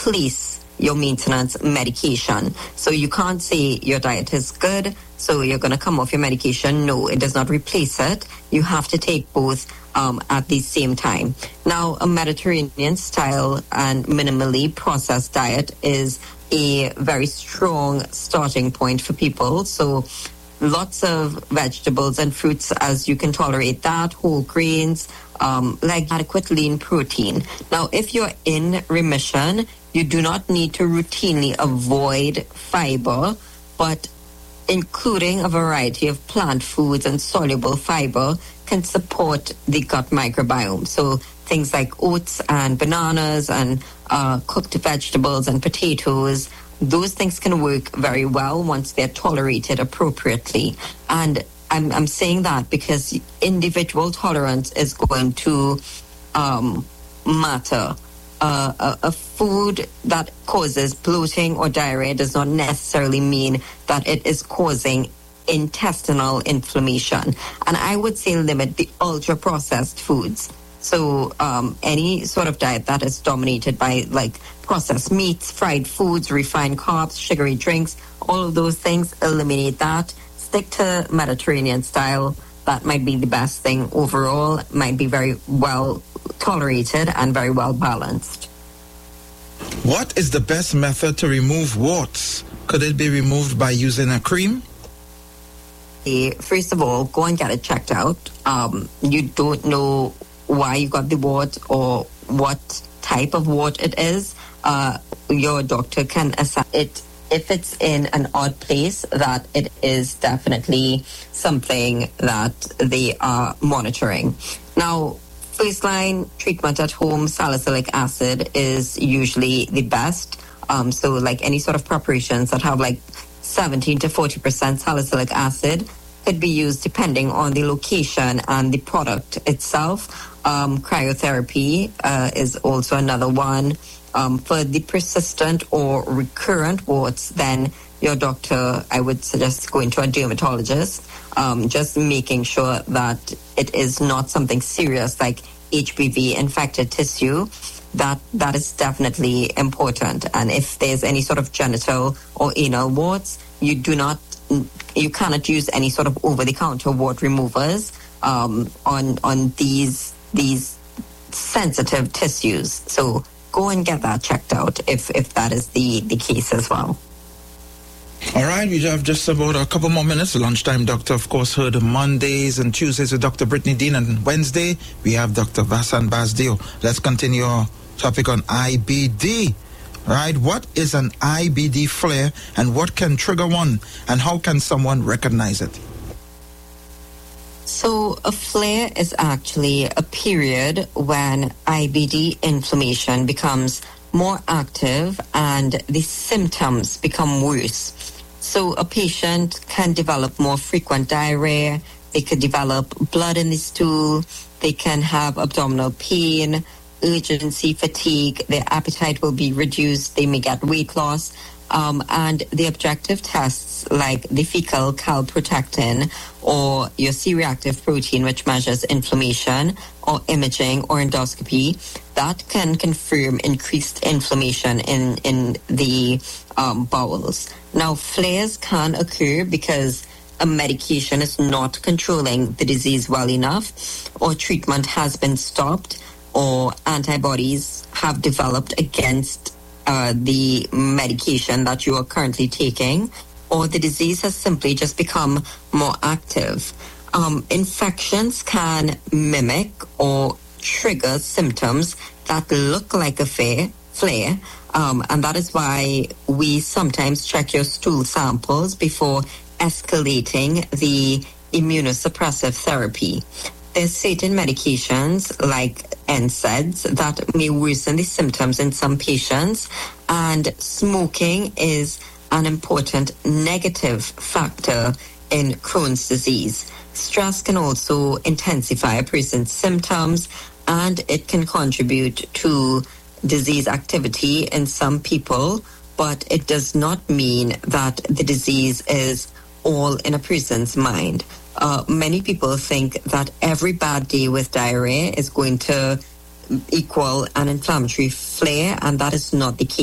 replace your maintenance medication. So you can't say your diet is good, so you're going to come off your medication. No, it does not replace it. You have to take both at the same time. Now, a Mediterranean style and minimally processed diet is a very strong starting point for people. So lots of vegetables and fruits as you can tolerate that, whole grains, like adequate lean protein. Now, if you're in remission, you do not need to routinely avoid fiber, but including a variety of plant foods and soluble fiber can support the gut microbiome. So things like oats and bananas and cooked vegetables and potatoes, those things can work very well once they're tolerated appropriately. And I'm saying that because individual tolerance is going to matter. A food that causes bloating or diarrhea does not necessarily mean that it is causing intestinal inflammation. And I would say limit the ultra-processed foods. So any sort of diet that is dominated by like processed meats, fried foods, refined carbs, sugary drinks, all of those things, eliminate that. Stick to Mediterranean style. That might be the best thing overall. Might be very well tolerated and very well balanced. What is the best method to remove warts? Could it be removed by using a cream? First of all, go and get it checked out. You don't know why you got the wart or what type of wart it is. Your doctor can assess it. If it's in an odd place, that it is definitely something that they are monitoring. Now, first line treatment at home, salicylic acid is usually the best. So like any sort of preparations that have like 17 to 40% salicylic acid could be used depending on the location and the product itself. Cryotherapy is also another one. For the persistent or recurrent warts, then your doctor, I would suggest going to a dermatologist, just making sure that it is not something serious like HPV infected tissue. That is definitely important. And if there's any sort of genital or anal warts, you cannot use any sort of over-the-counter wart removers on these sensitive tissues. So go and get that checked out if that is the case as well. All right, we have just about a couple more minutes. Lunchtime Doctor, of course, heard Mondays and Tuesdays with Dr. Brittany Dean, and Wednesday we have Dr. Vasant Basdeo. Let's continue our topic on IBD. Right, what is an IBD flare and what can trigger one, and how can someone recognize it? So a flare is actually a period when IBD inflammation becomes more active and the symptoms become worse. So a patient can develop more frequent diarrhea, they could develop blood in the stool, they can have abdominal pain, urgency, fatigue, their appetite will be reduced, they may get weight loss, and the objective tests like the fecal calprotectin or your C-reactive protein, which measures inflammation, or imaging or endoscopy, that can confirm increased inflammation in the bowels. Now, flares can occur because a medication is not controlling the disease well enough, or treatment has been stopped, or antibodies have developed against the medication that you are currently taking, or the disease has simply just become more active. Infections can mimic or trigger symptoms that look like a flare, and that is why we sometimes check your stool samples before escalating the immunosuppressive therapy. There's certain medications like NSAIDs that may worsen the symptoms in some patients, and smoking is an important negative factor in Crohn's disease. Stress can also intensify a person's symptoms, and it can contribute to disease activity in some people, but it does not mean that the disease is all in a person's mind. Many people think that every bad day with diarrhea is going to equal an inflammatory flare, and that is not the case.